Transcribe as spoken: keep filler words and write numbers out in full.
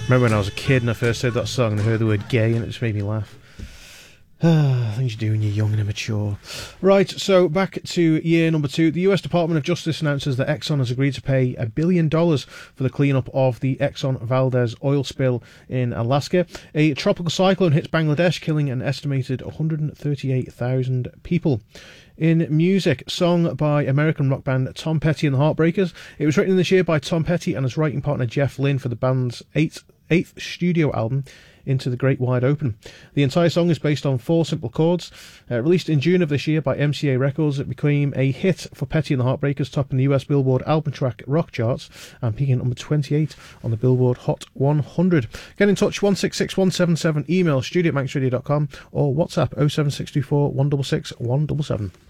Remember when I was a kid and I first heard that song and I heard the word gay and it just made me laugh. Ah, things you do when you're young and immature. Right, so back to year number two. The U S Department of Justice announces that Exxon has agreed to pay a billion dollars for the cleanup of the Exxon Valdez oil spill in Alaska. A tropical cyclone hits Bangladesh, killing an estimated one hundred thirty-eight thousand people. In music, song by American rock band Tom Petty and the Heartbreakers. It was written this year by Tom Petty and his writing partner Jeff Lynne for the band's eighth, eighth studio album, Into the Great Wide Open. The entire song is based on four simple chords. Uh, released in June of this year by M C A Records, it became a hit for Petty and the Heartbreakers, topping the U S Billboard album track rock charts and peaking at number twenty-eight on the Billboard Hot one hundred. Get in touch, one six six one seven seven, email studio at manx radio dot com or WhatsApp oh seven six two four, one six six, one seven seven.